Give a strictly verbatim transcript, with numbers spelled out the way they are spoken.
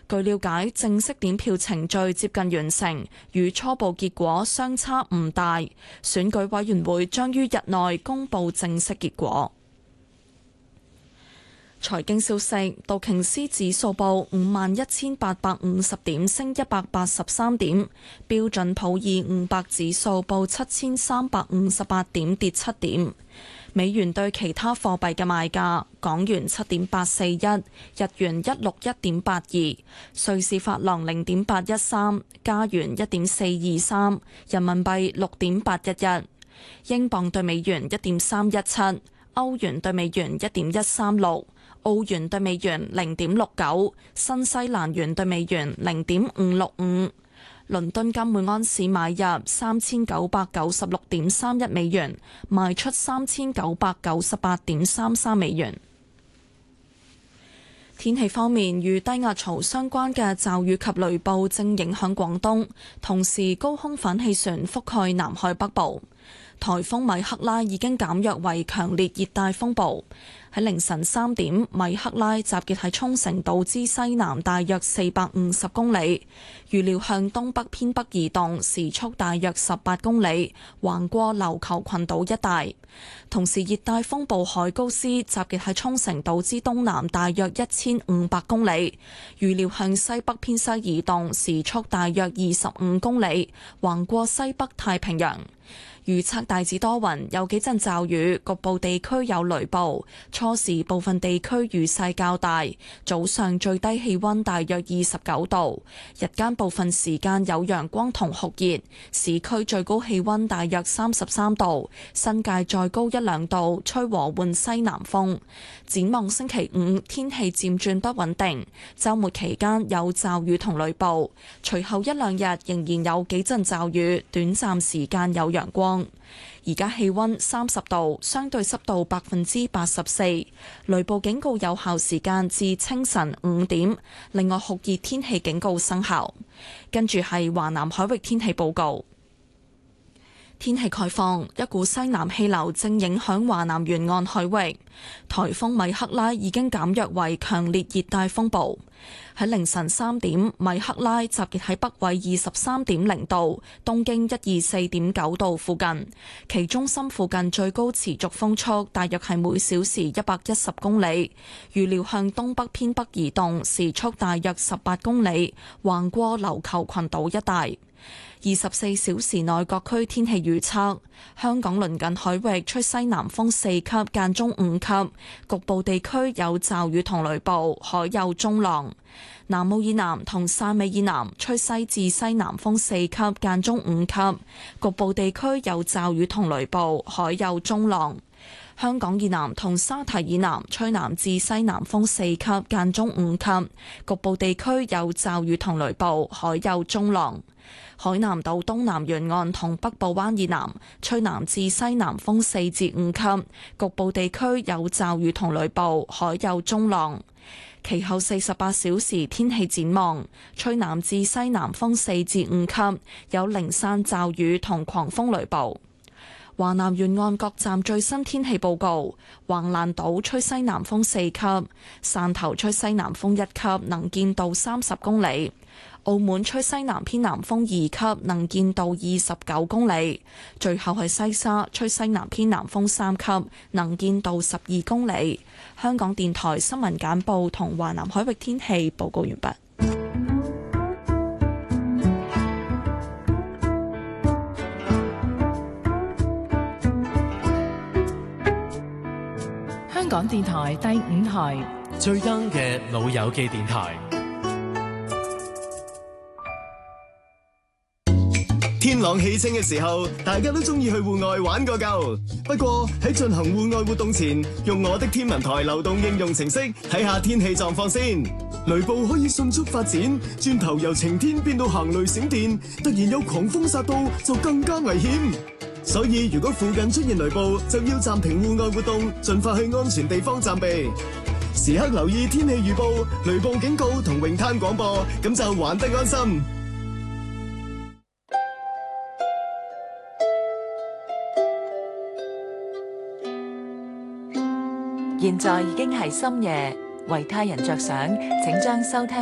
據了解，正式點票程序接近完成，與初步結果相差唔大。選舉委員會將於日內公佈正式結果。財經消息，道瓊斯指數報五萬一千八百五十點，升一百八十三點；標準普爾五百指數報七千三百五十八點，跌七點。美元對其他貨幣嘅賣價：港元七點八四一，日元一六一點八二，瑞士法郎零點八一三，加元一點四二三，人民幣六點八一一，英鎊對美元一點三一七，歐元對美元一點一三六。澳元對美元零點六九，新西蘭元對美元零點五六五。倫敦金每安士買入三千九百九十六點三一美元，賣出三千九百九十八點三三美元。天氣方面，與低壓槽相關嘅驟雨及雷暴正影響廣東，同時高空反氣旋覆蓋南海北部。颱風米克拉已經減弱為強烈熱帶風暴。喺凌晨三點，米克拉集結喺沖繩島之西南大約四百五十公里，預料向東北偏北移動，時速大約十八公里，橫過琉球群島一帶。同時，熱帶風暴海高斯集結喺沖繩島之東南大約一千五百公里，預料向西北偏西移動，時速大約二十五公里，橫過西北太平洋。預測大致多雲，有幾陣驟雨，局部地區有雷暴。初時部分地區雨勢較大，早上最低氣溫大約二十九度，日間部分時間有陽光同酷熱，市區最高氣溫大約三十三度，新界再高一兩度，吹和緩西南風。展望星期五，天氣漸轉不穩定，週末期間有驟雨同雷暴，隨後一兩日仍然有幾陣驟雨，短暫時間有陽光。而家氣溫三十度，相對濕度百分之八十四，雷暴警告有效時間至清晨五點。另外，酷熱天氣警告生效。跟住係華南海域天氣報告。天氣概況，一股西南氣流正影響華南沿岸海域，颱風米克拉已經減弱為強烈熱帶風暴。喺凌晨三點，米克拉集結喺北緯二十三點零度、東經一二四點九度附近，其中心附近最高持續風速大約係每小時一百一十公里，預料向東北偏北移動，時速大約十八公里，橫過琉球群島一帶。二十四小時內各區天氣預測：香港鄰近海域吹西南風四級，間中五級，局部地區有驟雨同雷暴，海有中浪。南澳以南同汕尾以南吹西至西南風四級，間中五級，局部地區有驟雨同雷暴，海有中浪。香港以南同沙堤以南吹南至西南風四級，間中五級，局部地區有驟雨同雷暴，海有中浪。海南島東南沿岸同北部灣以南吹南至西南風四至五級，局部地區有驟雨同雷暴，海有中浪。其後四十八小時天氣展望，吹南至西南風四至五級，有零散驟雨同狂風雷暴。華南沿岸各站最新天氣報告：橫瀾島吹西南風四級，汕頭吹西南風一級，能見度三十公里；澳門吹西南偏南風二級，能見度二十九公里；最後係西沙吹西南偏南風三級，能見度十二公里。香港電台新聞簡報同華南海域天氣報告完畢。 香港電台第五台最 young 嘅老友記電台。 天朗氣清嘅時候，大家都中意去戶外玩個夠。不過喺進行戶外活動前，用我的天文台流動應用程式睇下天氣狀況先。雷暴可以迅速發展，轉頭由晴天變到行雷閃電，突然有狂風殺到，就更加危險。所以如果附近出現雷暴，就要暫停戶外活動，盡快去安全地方暫避。時刻留意天氣預報、雷暴警告同泳灘廣播，咁就玩得安心。 現在已經係深夜，為他人着想，請將收聽